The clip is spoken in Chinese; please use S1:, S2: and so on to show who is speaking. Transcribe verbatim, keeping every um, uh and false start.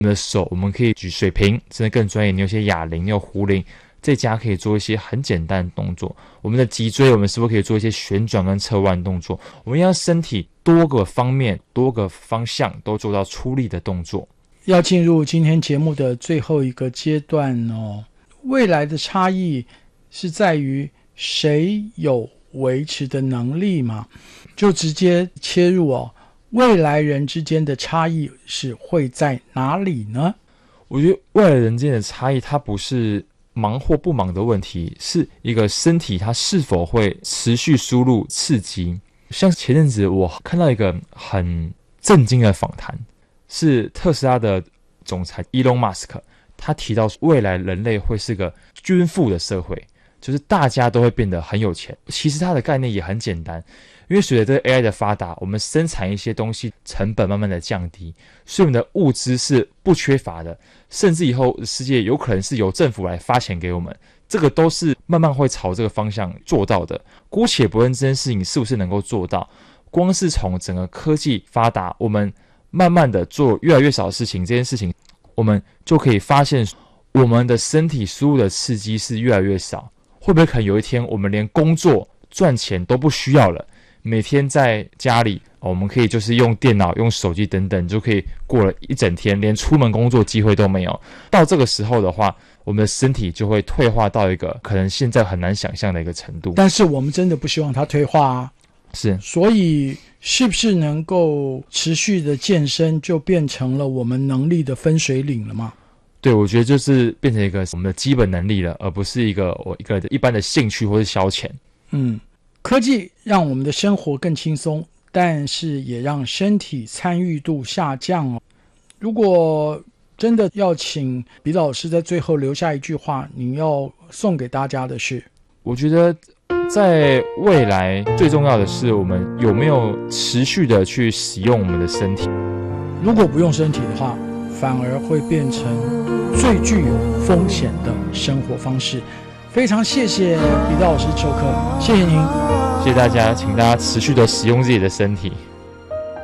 S1: 我们的手，我们可以举水瓶，甚至更专业，你有些哑铃，你有壶铃，在家可以做一些很简单的动作。我们的脊椎，我们是不是可以做一些旋转跟侧弯动作？我们要让身体多个方面、多个方向都做到出力的动作。
S2: 要进入今天节目的最后一个阶段哦，未来的差异是在于谁有维持的能力吗？就直接切入哦，未来人之间的差异是会在哪里呢？
S1: 我觉得未来人之间的差异，它不是忙或不忙的问题，是一个身体它是否会持续输入刺激。像前阵子我看到一个很震惊的访谈，是特斯拉的总裁 Elon Musk， 他提到未来人类会是个均富的社会，就是大家都会变得很有钱。其实它的概念也很简单，因为随着这个 A I 的发达，我们生产一些东西成本慢慢的降低，所以我们的物资是不缺乏的，甚至以后世界有可能是由政府来发钱给我们，这个都是慢慢会朝这个方向做到的。姑且不论这件事情是不是能够做到，光是从整个科技发达，我们慢慢的做越来越少的事情，这件事情我们就可以发现我们的身体输入的刺激是越来越少。会不会可能有一天我们连工作赚钱都不需要了，每天在家里、哦、我们可以就是用电脑用手机等等就可以过了一整天，连出门工作机会都没有。到这个时候的话，我们的身体就会退化到一个可能现在很难想象的一个程度。
S2: 但是我们真的不希望它退化啊，
S1: 是，
S2: 所以是不是能够持续的健身就变成了我们能力的分水岭了吗？
S1: 对，我觉得就是变成一个我们的基本能力了，而不是一个我一个一般的兴趣或是消遣。
S2: 嗯，科技让我们的生活更轻松，但是也让身体参与度下降哦。如果真的要请彼得老师在最后留下一句话，您要送给大家的是？
S1: 我觉得在未来最重要的是我们有没有持续的去使用我们的身体。
S2: 如果不用身体的话，反而会变成最具有风险的生活方式。非常谢谢彼得老师授课，谢谢您，
S1: 谢谢大家，请大家持续的使用自己的身体。